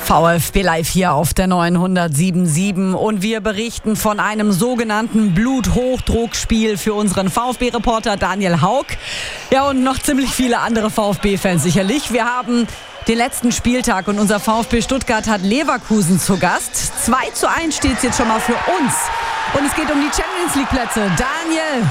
VfB Live hier auf der 907.7 und wir berichten von einem sogenannten Bluthochdruckspiel für unseren VfB-Reporter Daniel Haug. Ja, und noch ziemlich viele andere VfB-Fans sicherlich. Wir haben den letzten Spieltag und unser VfB Stuttgart hat Leverkusen zu Gast. 2:1 steht es jetzt schon mal für uns. Und es geht um die Champions-League-Plätze. Daniel,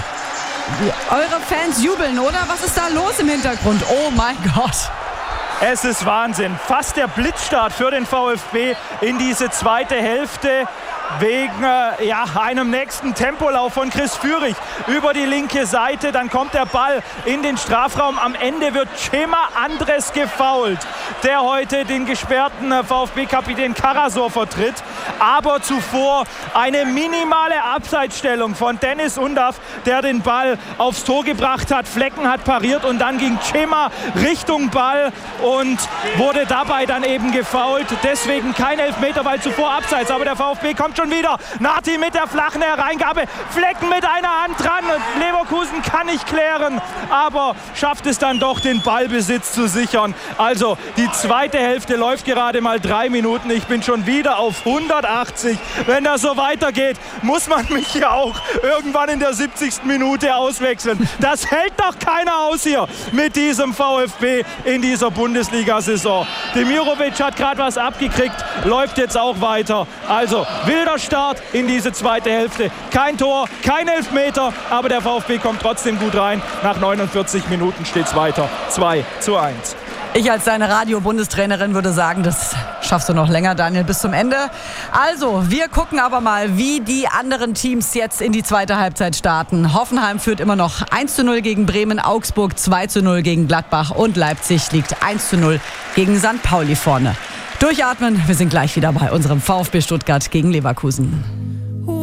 eure Fans jubeln, oder? Was ist da los im Hintergrund? Oh mein Gott. Es ist Wahnsinn. Fast der Blitzstart für den VfB in diese zweite Hälfte. Wegen einem nächsten Tempolauf von Chris Führig über die linke Seite. Dann kommt der Ball in den Strafraum. Am Ende wird Cema Andres gefoult, der heute den gesperrten VfB-Kapitän Karasor vertritt. Aber zuvor eine minimale Abseitsstellung von Dennis Undav, der den Ball aufs Tor gebracht hat. Flecken hat pariert und dann ging Cema Richtung Ball und wurde dabei dann eben gefoult. Deswegen kein Elfmeter, weil zuvor Abseits. Aber der VfB kommt schon wieder. Nati mit der flachen Hereingabe. Flecken mit einer Hand dran. Leverkusen kann nicht klären, aber schafft es dann doch, den Ballbesitz zu sichern. Also die zweite Hälfte läuft gerade mal 3 Minuten. Ich bin schon wieder auf 180. Wenn das so weitergeht, muss man mich ja auch irgendwann in der 70. Minute auswechseln. Das hält doch keiner aus hier mit diesem VfB in dieser Bundesliga-Saison. Demirovic hat gerade was abgekriegt, läuft jetzt auch weiter. Also wilder Start in diese zweite Hälfte. Kein Tor, kein Elfmeter, aber der VfB kommt trotzdem gut rein. Nach 49 Minuten steht es weiter. 2:1. Ich als deine Radio-Bundestrainerin würde sagen, das schaffst du noch länger, Daniel, bis zum Ende. Also, wir gucken aber mal, wie die anderen Teams jetzt in die zweite Halbzeit starten. Hoffenheim führt immer noch 1:0 gegen Bremen, Augsburg 2:0 gegen Gladbach und Leipzig liegt 1:0 gegen St. Pauli vorne. Durchatmen, wir sind gleich wieder bei unserem VfB Stuttgart gegen Leverkusen.